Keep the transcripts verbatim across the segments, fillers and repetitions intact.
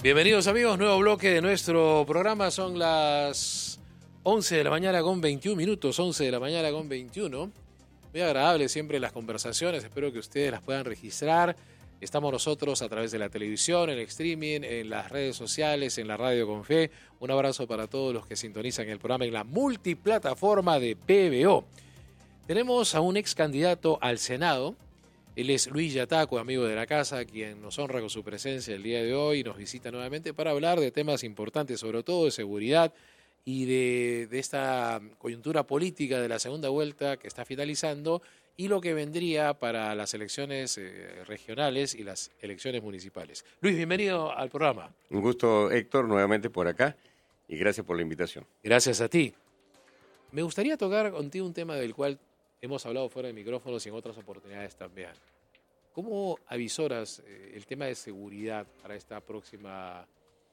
Bienvenidos amigos, nuevo bloque de nuestro programa, son las once de la mañana con veintiún minutos, once de la mañana con veintiuno. Muy agradable siempre las conversaciones, espero que ustedes las puedan registrar. Estamos nosotros a través de la televisión, en streaming, en las redes sociales, en la radio con fe. Un abrazo para todos los que sintonizan el programa en la multiplataforma de P B O. Tenemos a un ex candidato al Senado. Él es Luis Yataco, amigo de la casa, quien nos honra con su presencia el día de hoy y nos visita nuevamente para hablar de temas importantes, sobre todo de seguridad y de, de esta coyuntura política de la segunda vuelta que está finalizando y lo que vendría para las elecciones eh, regionales y las elecciones municipales. Luis, bienvenido al programa. Un gusto, Héctor, nuevamente por acá y gracias por la invitación. Gracias a ti. Me gustaría tocar contigo un tema del cual hemos hablado fuera de micrófonos y en otras oportunidades también. ¿Cómo avisoras eh, el tema de seguridad para esta próxima,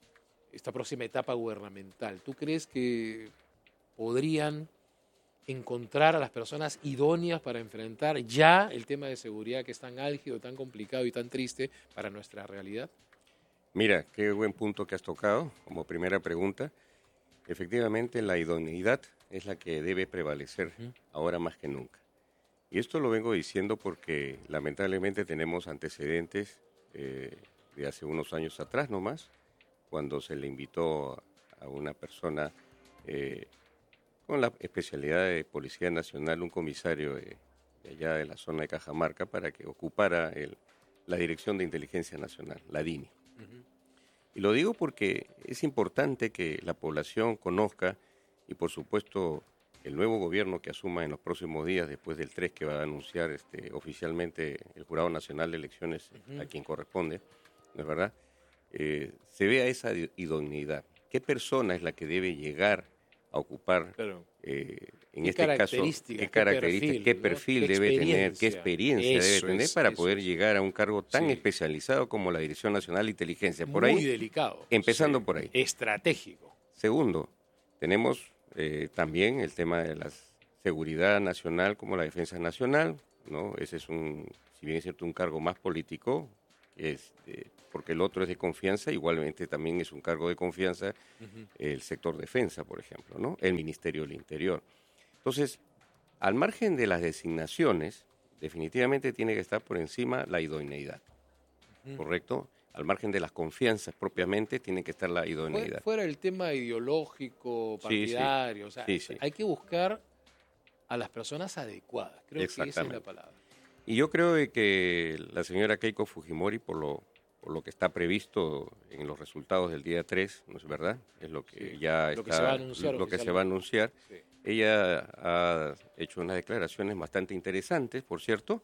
esta próxima etapa gubernamental? ¿Tú crees que podrían encontrar a las personas idóneas para enfrentar ya el tema de seguridad que es tan álgido, tan complicado y tan triste para nuestra realidad? Mira, qué buen punto que has tocado como primera pregunta. Efectivamente, la idoneidad es la que debe prevalecer uh-huh. ahora más que nunca. Y esto lo vengo diciendo porque lamentablemente tenemos antecedentes eh, de hace unos años atrás nomás, cuando se le invitó a una persona eh, con la especialidad de Policía Nacional, un comisario de, de allá de la zona de Cajamarca, para que ocupara el, la Dirección de Inteligencia Nacional, la D I N I. Uh-huh. Y lo digo porque es importante que la población conozca y por supuesto el nuevo gobierno que asuma en los próximos días, después del tres que va a anunciar este, oficialmente el Jurado Nacional de Elecciones uh-huh. a quien corresponde, ¿no es verdad? Eh, se vea esa idoneidad. ¿Qué persona es la que debe llegar a ocupar, claro. eh, en este caso, qué características, qué perfil, ¿no? qué debe tener, qué experiencia eso debe tener es, para poder es. llegar a un cargo tan sí. especializado como la Dirección Nacional de Inteligencia? Por Muy ahí, delicado. Empezando sí. por ahí. Estratégico. Segundo, tenemos eh, también el tema de la seguridad nacional como la defensa nacional, ¿no? Ese es un, si bien es cierto, un cargo más político, es de, porque el otro es de confianza, igualmente también es un cargo de confianza uh-huh. el sector defensa, por ejemplo, ¿no? El Ministerio del Interior. Entonces, al margen de las designaciones, definitivamente tiene que estar por encima la idoneidad, uh-huh. ¿correcto? Al margen de las confianzas propiamente, tiene que estar la idoneidad. Fuera el tema ideológico, partidario, sí, sí. o sea, sí, sí. hay que buscar a las personas adecuadas, creo que esa es la palabra. Y yo creo que la señora Keiko Fujimori, por lo, por lo que está previsto en los resultados del día tres, ¿no es verdad? Es lo que sí, ya lo está, que se va a anunciar. Lo que se va a anunciar. Sí. Ella ha hecho unas declaraciones bastante interesantes, por cierto,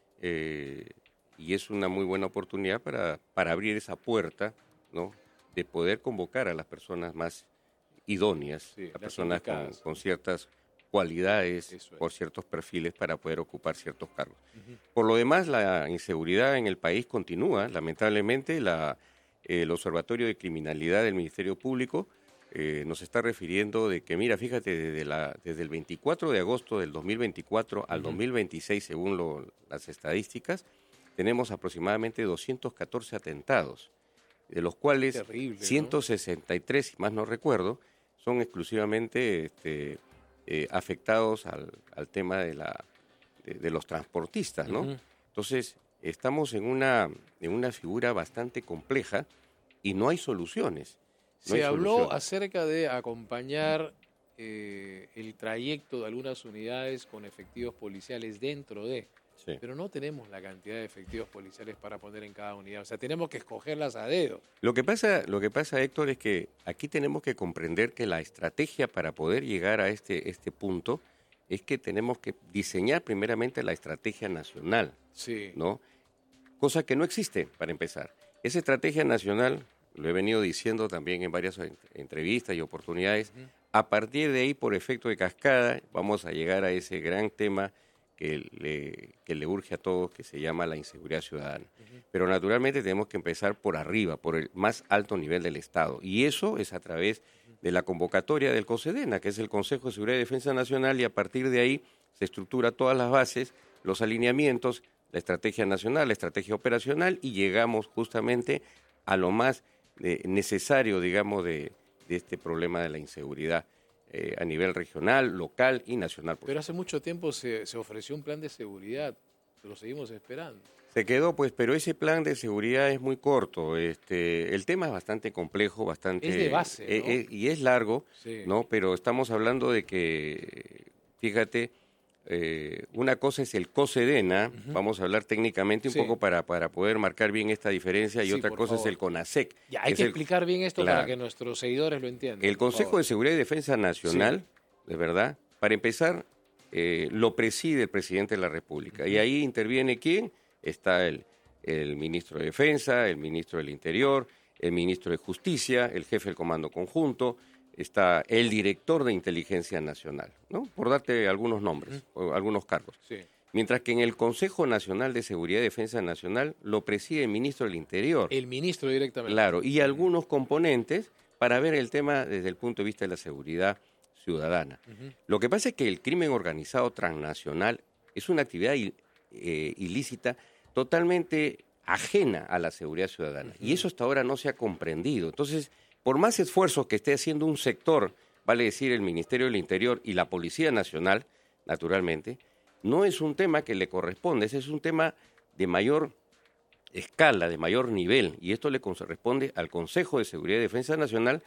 eh, y es una muy buena oportunidad para, para abrir esa puerta, ¿no? De poder convocar a las personas más idóneas, sí, a personas con, con ciertas cualidades, es. por ciertos perfiles para poder ocupar ciertos cargos. Uh-huh. Por lo demás, la inseguridad en el país continúa. Lamentablemente, la, el Observatorio de Criminalidad del Ministerio Público eh, nos está refiriendo de que, mira, fíjate, desde, la, desde el veinticuatro de agosto del dos mil veinticuatro al uh-huh. dos mil veintiséis, según lo, las estadísticas, tenemos aproximadamente doscientos catorce atentados, de los cuales terrible, ciento sesenta y tres, ¿no? si más no recuerdo, son exclusivamente este, eh, afectados al, al tema de, la, de, de los transportistas, ¿no? Uh-huh. Entonces, estamos en una, en una figura bastante compleja y no hay soluciones. No Se hay habló soluciones. acerca de acompañar eh, el trayecto de algunas unidades con efectivos policiales dentro de... Sí. Pero no tenemos la cantidad de efectivos policiales para poner en cada unidad. O sea, tenemos que escogerlas a dedo. Lo que pasa, lo que pasa, Héctor, es que aquí tenemos que comprender que la estrategia para poder llegar a este, este punto es que tenemos que diseñar primeramente la estrategia nacional, sí. ¿no? Cosa que no existe, para empezar. Esa estrategia nacional, lo he venido diciendo también en varias entrevistas y oportunidades, uh-huh. a partir de ahí, por efecto de cascada, vamos a llegar a ese gran tema que le, que le urge a todos, que se llama la inseguridad ciudadana. Uh-huh. Pero naturalmente tenemos que empezar por arriba, por el más alto nivel del Estado. Y eso es a través de la convocatoria del COSEDENA, que es el Consejo de Seguridad y Defensa Nacional, y a partir de ahí se estructura todas las bases, los alineamientos, la estrategia nacional, la estrategia operacional, y llegamos justamente a lo más de, necesario, digamos, de, de este problema de la inseguridad eh, a nivel regional, local y nacional. Pero hace mucho tiempo se, se ofreció un plan de seguridad, lo seguimos esperando. Se quedó, pues, pero ese plan de seguridad es muy corto. Este, el tema es bastante complejo, bastante... Es de base, ¿no? eh, eh, y es largo, Sí. ¿no? Pero estamos hablando de que, fíjate, eh, una cosa es el COSEDENA, uh-huh. vamos a hablar técnicamente un sí. poco para, para poder marcar bien esta diferencia, y sí, otra cosa favor. es el CONASEC. Ya, hay que, que explicar el, bien esto claro, para que nuestros seguidores lo entiendan. El Consejo de Seguridad y Defensa Nacional, sí. de verdad, para empezar, eh, lo preside el presidente de la República. Uh-huh. Y ahí interviene ¿quién? Está el, el ministro de Defensa, el ministro del Interior, el ministro de Justicia, el jefe del Comando Conjunto, está el director de Inteligencia Nacional, ¿no? Por darte algunos nombres, uh-huh. o algunos cargos. Sí. Mientras que en el Consejo Nacional de Seguridad y Defensa Nacional lo preside el ministro del Interior. El ministro directamente. Claro, y algunos componentes para ver el tema desde el punto de vista de la seguridad ciudadana. Uh-huh. Lo que pasa es que el crimen organizado transnacional es una actividad il, eh, ilícita totalmente ajena a la seguridad ciudadana. Uh-huh. Y eso hasta ahora no se ha comprendido. Entonces, por más esfuerzos que esté haciendo un sector, vale decir el Ministerio del Interior y la Policía Nacional, naturalmente, no es un tema que le corresponde, ese es un tema de mayor escala, de mayor nivel, y esto le corresponde al Consejo de Seguridad y Defensa Nacional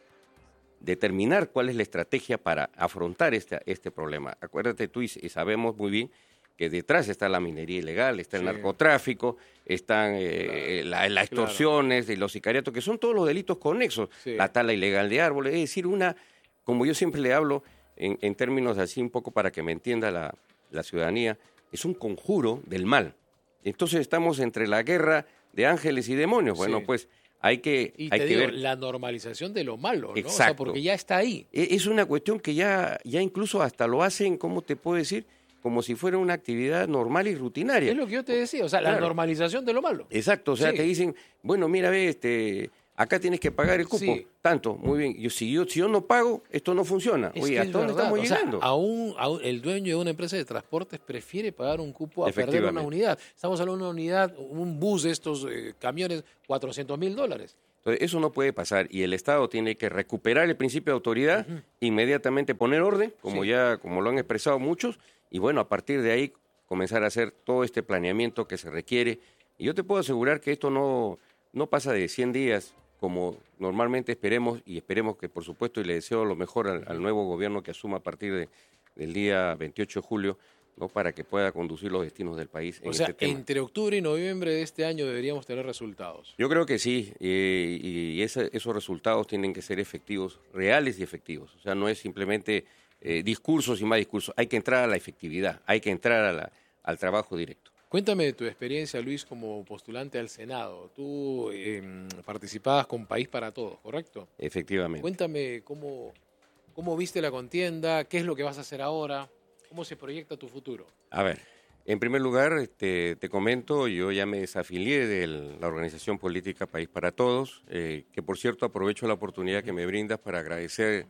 determinar cuál es la estrategia para afrontar este, este problema. Acuérdate tú, y sabemos muy bien que detrás está la minería ilegal, está el sí. narcotráfico, están eh, claro. las la extorsiones, claro. los sicariatos, que son todos los delitos conexos, sí. la tala ilegal de árboles, es decir, una, como yo siempre le hablo en, en términos así un poco para que me entienda la, la ciudadanía, es un conjuro del mal. Entonces estamos entre la guerra de ángeles y demonios. Bueno, sí. pues hay que, y hay te que digo, ver la normalización de lo malo, ¿no? Exacto. O sea, porque ya está ahí. Es una cuestión que ya, ya incluso hasta lo hacen, ¿cómo te puedo decir? Como si fuera una actividad normal y rutinaria. Es lo que yo te decía, o sea, claro. la normalización de lo malo. Exacto, o sea, sí. te dicen, bueno, mira, ve, este, acá tienes que pagar el cupo, sí. tanto, muy bien. Yo, si, yo, si yo no pago, esto no funciona. Es Oye, ¿hasta dónde estamos o llegando? Sea, aún, aún el dueño de una empresa de transportes prefiere pagar un cupo a perder una unidad. Estamos hablando de una unidad, un bus de estos eh, camiones, cuatrocientos mil dólares. Entonces, eso no puede pasar y el Estado tiene que recuperar el principio de autoridad, uh-huh. inmediatamente poner orden, como sí. ya como lo han expresado muchos, y bueno, a partir de ahí comenzar a hacer todo este planeamiento que se requiere. Y yo te puedo asegurar que esto no, no pasa de cien días, como normalmente esperemos, y esperemos que, por supuesto, y le deseo lo mejor al, al nuevo gobierno que asuma a partir de, del día veintiocho de julio, ¿no? Para que pueda conducir los destinos del país en o sea, este tema. Entre octubre y noviembre de este año deberíamos tener resultados. Yo creo que sí, eh, y ese, esos resultados tienen que ser efectivos, reales y efectivos. O sea, no es simplemente eh, discursos y más discursos. Hay que entrar a la efectividad, hay que entrar a la, al trabajo directo. Cuéntame de tu experiencia, Luis, como postulante al Senado. Tú eh, participabas con País para Todos, ¿correcto? Efectivamente. Cuéntame cómo, cómo viste la contienda, qué es lo que vas a hacer ahora. ¿Cómo se proyecta tu futuro? A ver, en primer lugar, este, te comento, yo ya me desafilié de la organización política País para Todos, eh, que por cierto aprovecho la oportunidad que me brindas para agradecer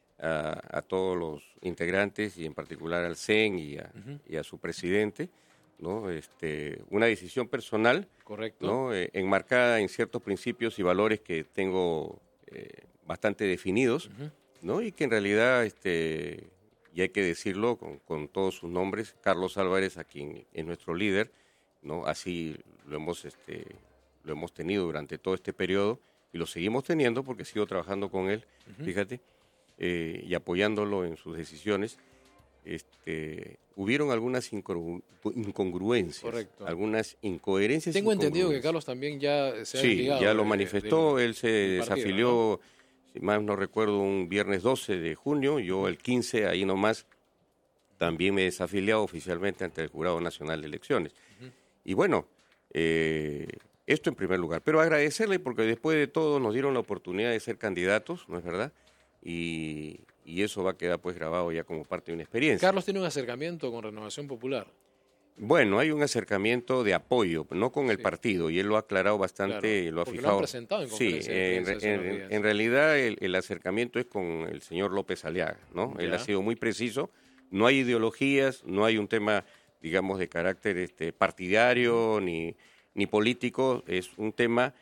a, a todos los integrantes y en particular al C E N y a, uh-huh. y a su presidente, ¿no? Este, una decisión personal, correcto, ¿no? Eh, enmarcada en ciertos principios y valores que tengo eh, bastante definidos, uh-huh. ¿no? Y que en realidad... este y hay que decirlo con, con todos sus nombres, Carlos Álvarez, a quien es nuestro líder, ¿no? Así lo hemos, este, lo hemos tenido durante todo este periodo y lo seguimos teniendo porque sigo trabajando con él, uh-huh. fíjate, eh, y apoyándolo en sus decisiones. Este, hubieron algunas incongru- incongruencias, correcto. algunas incoherencias. Tengo entendido que Carlos también ya se ha sí, desligado. ya lo de, manifestó, de, él se del desafilió. Partido, ¿no? Si más no recuerdo, un viernes doce de junio, yo el quince, ahí nomás, también me he desafiliado oficialmente ante el Jurado Nacional de Elecciones. Uh-huh. Y bueno, eh, esto en primer lugar. Pero agradecerle porque después de todo nos dieron la oportunidad de ser candidatos, ¿no es verdad? Y, y eso va a quedar pues grabado ya como parte de una experiencia. Carlos tiene un acercamiento con Renovación Popular. Bueno, hay un acercamiento de apoyo, no con el sí. partido, y él lo ha aclarado bastante, claro, lo ha porque fijado. Lo han presentado en sí, en, en, en realidad el, el acercamiento es con el señor López Aliaga, ¿no? Ya. Él ha sido muy preciso, no hay ideologías, no hay un tema, digamos, de carácter este, partidario ni, ni político, es un tema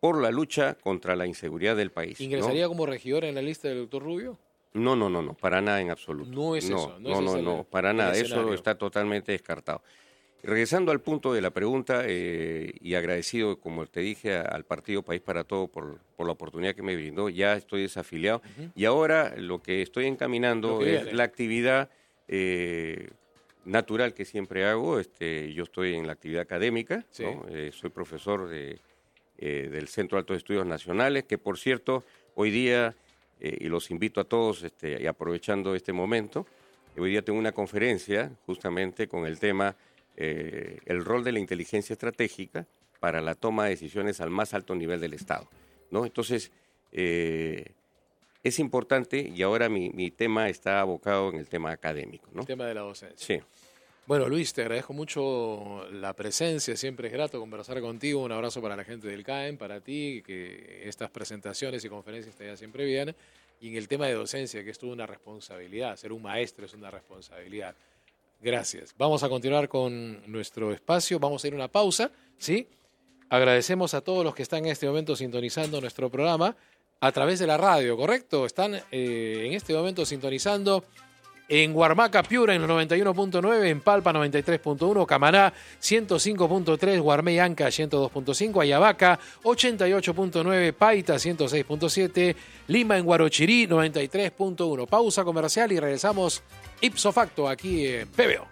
por la lucha contra la inseguridad del país. ¿Ingresaría ¿no? como regidor en la lista del doctor Rubio? No, no, no, no, para nada en absoluto. No es no, eso. No, no, es no, el, no, para nada. escenario. Eso está totalmente descartado. Regresando al punto de la pregunta, eh, y agradecido, como te dije, a, al partido País para Todo por, por la oportunidad que me brindó, ya estoy desafiliado. Uh-huh. Y ahora lo que estoy encaminando que es viene. la actividad eh, natural que siempre hago. Este, yo estoy en la actividad académica, sí. ¿no? eh, soy profesor de, eh, del Centro de Altos Estudios Nacionales, que por cierto, hoy día, eh, y los invito a todos, este, y aprovechando este momento, hoy día tengo una conferencia justamente con el tema Eh, el rol de la inteligencia estratégica para la toma de decisiones al más alto nivel del Estado, ¿no? Entonces, eh, es importante, y ahora mi, mi tema está abocado en el tema académico, ¿no? El tema de la docencia. Sí. Bueno, Luis, te agradezco mucho la presencia, siempre es grato conversar contigo, un abrazo para la gente del C A E M, para ti, que estas presentaciones y conferencias te vayan siempre bien, y en el tema de docencia, que es toda una responsabilidad, ser un maestro es una responsabilidad. Gracias. Vamos a continuar con nuestro espacio. Vamos a ir a una pausa, ¿sí? Agradecemos a todos los que están en este momento sintonizando nuestro programa a través de la radio, ¿correcto? Están eh, en este momento sintonizando en Huarmaca Piura en los noventa y uno punto nueve, en Palpa noventa y tres punto uno, Camaná ciento cinco punto tres, Guarmey Anca ciento dos punto cinco, Ayabaca ochenta y ocho punto nueve, Paita ciento seis punto siete, Lima en Guarochirí noventa y tres punto uno. Pausa comercial y regresamos ipso facto aquí en P B O.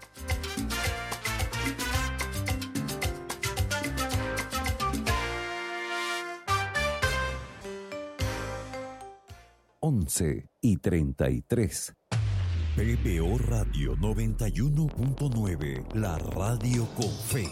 once y treinta y tres. P B O Radio noventa y uno punto nueve, la radio con fe.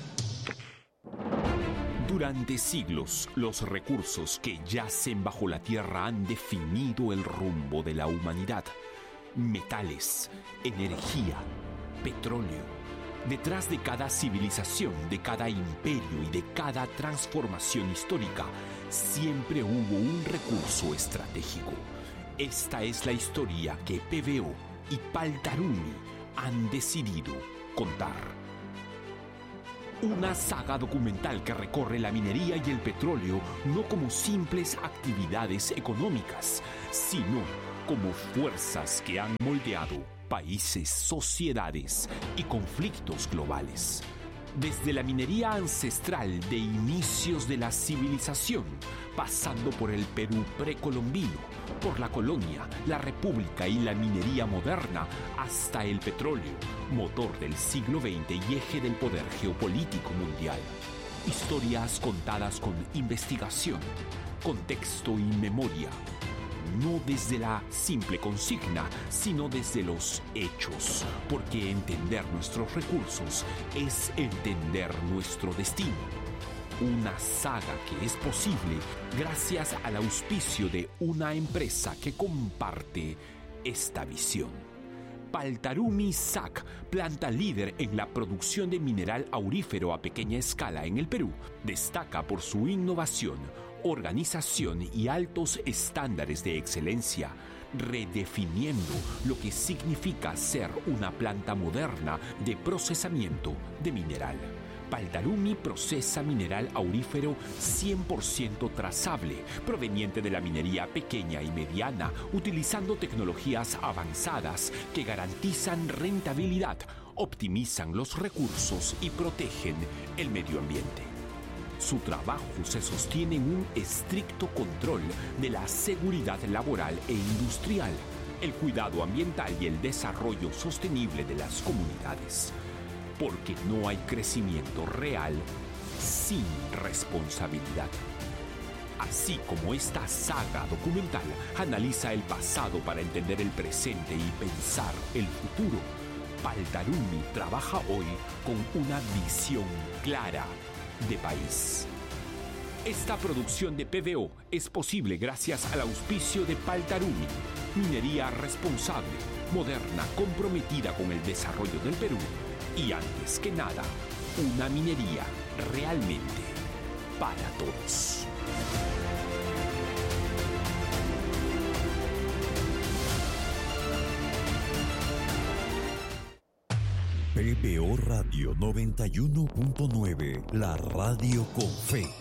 Durante siglos, los recursos que yacen bajo la tierra han definido el rumbo de la humanidad. Metales, energía, petróleo. Detrás de cada civilización, de cada imperio y de cada transformación histórica, siempre hubo un recurso estratégico. Esta es la historia que P B O y Paltarumi han decidido contar. Una saga documental que recorre la minería y el petróleo no como simples actividades económicas, sino como fuerzas que han moldeado países, sociedades y conflictos globales. Desde la minería ancestral de inicios de la civilización, pasando por el Perú precolombino, por la colonia, la república y la minería moderna, hasta el petróleo, motor del siglo veinte y eje del poder geopolítico mundial. Historias contadas con investigación, contexto y memoria. No desde la simple consigna, sino desde los hechos, porque entender nuestros recursos es entender nuestro destino. Una saga que es posible gracias al auspicio de una empresa que comparte esta visión. Paltarumi S A C, planta líder en la producción de mineral aurífero a pequeña escala en el Perú, destaca por su innovación, organización y altos estándares de excelencia, redefiniendo lo que significa ser una planta moderna de procesamiento de mineral. Paltarumi procesa mineral aurífero cien por ciento trazable, proveniente de la minería pequeña y mediana, utilizando tecnologías avanzadas que garantizan rentabilidad, optimizan los recursos y protegen el medio ambiente. Su trabajo se sostiene en un estricto control de la seguridad laboral e industrial, el cuidado ambiental y el desarrollo sostenible de las comunidades. Porque no hay crecimiento real sin responsabilidad. Así como esta saga documental analiza el pasado para entender el presente y pensar el futuro, Paltarumi trabaja hoy con una visión clara de país. Esta producción de P B O es posible gracias al auspicio de Paltarumi, minería responsable, moderna, comprometida con el desarrollo del Perú y, antes que nada, una minería realmente para todos. P B O Radio noventa y uno punto nueve, la radio con fe.